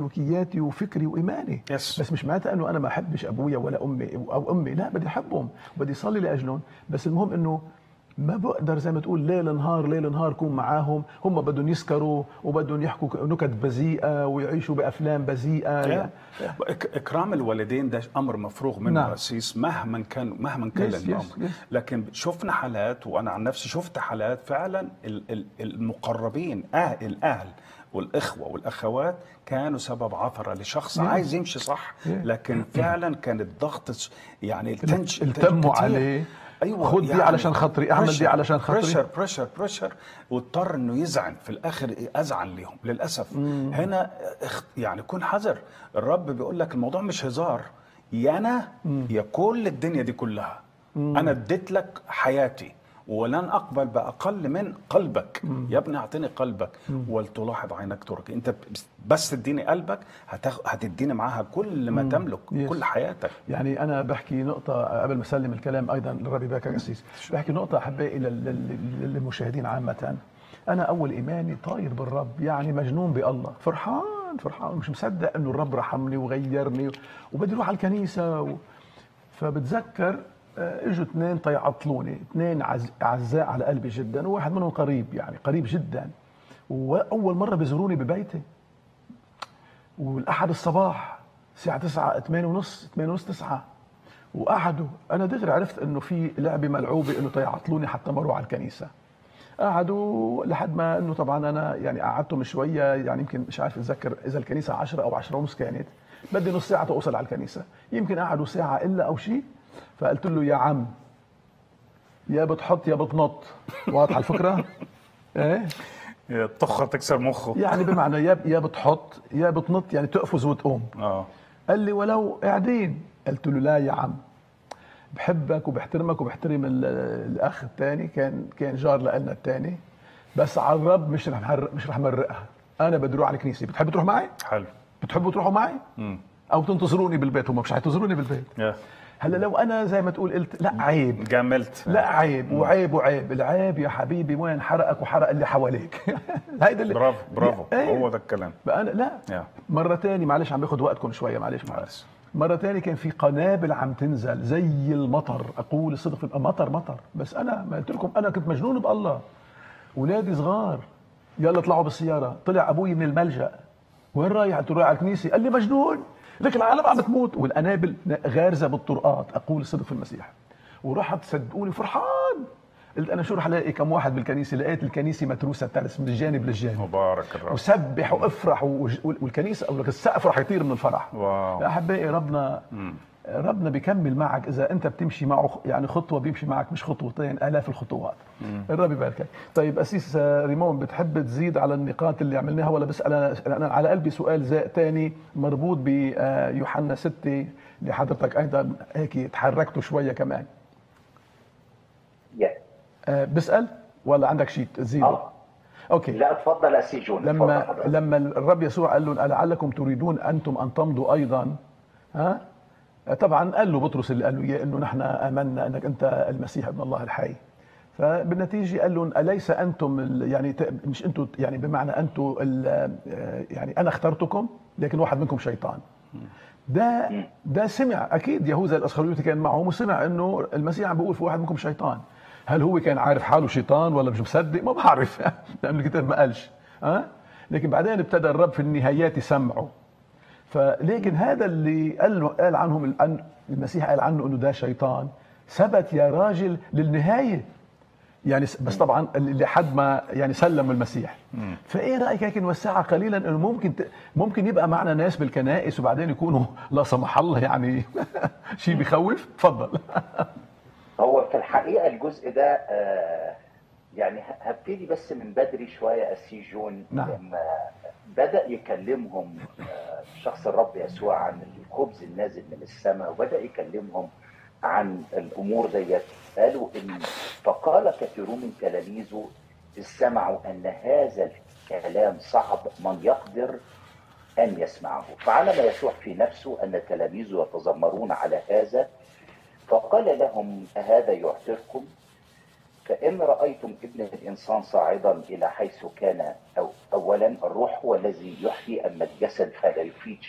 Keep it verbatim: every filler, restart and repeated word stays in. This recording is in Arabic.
سلوكياتي وفكري وإيماني. yes. بس مش معناتها أنه أنا ما أحبش أبويا ولا أمي أو أمي، لا بدي أحبهم وبدي أصلي لأجلهم. بس المهم أنه ما بقدر زي ما تقول ليل نهار ليل نهار كون معاهم. هم بدهم يسكروا وبدهم يحكوا نكت بذيئة ويعيشوا بأفلام بذيئة. يعني إكرام الوالدين ده أمر مفروغ منه. نعم. أسيس مهما كان مهما كان يس الأمر. يس يس. لكن شفنا حالات، وأنا عن نفسي شفت حالات فعلا المقربين أهل الأهل والإخوة والأخوات كانوا سبب عثرة لشخص yeah. عايز يمشي صح yeah. لكن فعلا كان الضغط يعني التنش التموا عليه. أيوة خد يعني دي علشان خاطري، اعمل دي علشان خاطري، بريشر بريشر بريشر واضطر انه يزعل في الاخر، ازعل ليهم للاسف. مم. هنا يعني كن حذر. الرب بيقول لك الموضوع مش هزار، يا انا مم. يا كل الدنيا دي كلها. مم. انا اديت لك حياتي ولن اقبل باقل من قلبك. مم. يا ابني اعطيني قلبك ولتلاحظ عينك ترك. انت بس تديني قلبك هتخ... هتديني معاها كل ما مم. تملك يس. كل حياتك. يعني انا بحكي نقطه قبل ما اسلم الكلام ايضا للرب باكر قسيس، بحكي نقطه احبائي للمشاهدين عامه. انا اول ايماني طاير بالرب، يعني مجنون بالله، فرحان فرحان مش مصدق انه الرب رحمني وغيرني وبدي اروح على الكنيسه و... فبتذكر اجوا اثنين طيعطلوني، اثنين عز... اعزاء على قلبي جدا، وواحد منهم قريب يعني قريب جدا، واول مره بيزوروني ببيتي، والاحد الصباح الساعه تسعة ثمانية ونص ثمانية ونص تسعة، وقعدوا. انا دغري عرفت انه في لعبه ملعوبه انه طيعطلوني حتى ما اروح على الكنيسه. قعدوا لحد ما انه طبعا انا يعني قعدتهم شويه، يعني يمكن مش عارف اتذكر اذا الكنيسه عشرة او عشرة ونص كانت، بدي نص ساعه توصل على الكنيسه، يمكن قعدوا ساعه الا او شيء. فقلت له يا عم يا بتحط يا بتنط، واضحه الفكره؟ ايه يا تخه تكسر مخه، يعني بمعنى يا يا بتحط يا بتنط، يعني تقفز وتقوم. اه قال لي ولو قاعدين. قلت له لا يا عم، بحبك وبحترمك وبحترم الاخ الثاني، كان كان جار لنا الثاني، بس على الرب مش رح مش رح مرقها. انا بدي اروح على الكنيسه، بتحب تروح معي؟ حلو. بتحبوا تروحوا معي؟ امم او تنتظروني بالبيت؟ هم مش هينتظروني بالبيت. yeah. هلا لو انا زي ما تقول قلت لا عيب، جملت لا عيب وعيب وعيب، العيب يا حبيبي وين حرقك وحرق اللي حواليك. هيدا اللي برافو برافو ايه؟ هو ده الكلام. فانا لا yeah. مره ثانيه معلش عم باخذ وقتكم شويه، معلش معلش مرة تاني كان في قنابل عم تنزل زي المطر، أقول الصدق في مطر مطر، بس أنا ما قلت لكم أنا كنت مجنون بالله. ولادي صغار يلا طلعوا بالسيارة، طلع أبوي من الملجأ، وين رايح؟ قلت له رايح على الكنيسة. قال لي مجنون، لك العالم عم بتموت والقنابل غارزة بالطرقات، أقول الصدق في المسيح. ورحت صدقوني فرحان، قلت انا شو رح الاقي كم واحد بالكنيسه؟ لقيت الكنيسه متروسه ترس من الجانب للجانب. مبارك الرب. وسبح وافرح، والكنيسه او السقف رح يطير من الفرح. واو. يا احبائي ربنا مم. ربنا بيكمل معك اذا انت بتمشي معه، يعني خطوه بيمشي معك مش خطوتين، الاف الخطوات. مم. الرب يباركك. طيب اسيس ريمون، بتحب تزيد على النقاط اللي عملناها ولا بسال انا؟ انا على قلبي سؤال ثاني مربوط بيوحنا ستة اللي حضرتك ايضا هيك تحركته شويه كمان. yeah. أه بسأل ولا عندك شيء تزيده؟ آه. اوكي لا اتفضل اسي جون. لما لما الرب يسوع قال لهم لعلكم تريدون انتم ان تمضوا ايضا، ها طبعا قال له بطرس اللي قال له اياه انه نحن امنا انك انت المسيح ابن الله الحي. فبالنتيجه قال لهم اليس انتم يعني مش انتم، يعني بمعنى انتم يعني انا اخترتكم لكن واحد منكم شيطان. ده ده سمع اكيد يهوذا الاسخريوطي كان معهم وسمع انه المسيح عم بيقول في واحد منكم شيطان. هل هو كان عارف حاله شيطان ولا مش مصدق؟ ما بعرف لأن الكتاب ما قالش. أه؟ لكن بعدين ابتدى الرب في النهايات يسمعه. فلكن هذا اللي قال قال عنهم المسيح قال عنه انه ده شيطان، ثبت يا راجل للنهايه. يعني بس طبعا لحد ما يعني سلم المسيح. فايه رايك هيك نوسعها قليلا، انه ممكن ت... ممكن يبقى معنا ناس بالكنائس وبعدين يكونوا لا سمح الله يعني شيء بيخوف؟ تفضل. هو في الحقيقه الجزء ده آه يعني هبتدي بس من بدري شويه اسي جون. نعم. لما بدا يكلمهم آه شخص الرب يسوع عن الخبز النازل من السماء، وبدا يكلمهم عن الامور ديت، قالوا ان فقال كثيرون من تلاميذه اذ سمعوا ان هذا الكلام صعب من يقدر ان يسمعه. فعلم يسوع في نفسه ان تلاميذه يتذمرون على هذا، فقال لهم أهذا يعتركم؟ فإن رأيتم ابن الإنسان صاعدا إلى حيث كان أو اولا الروح هو الذي يحيي، اما الجسد فلا يفيد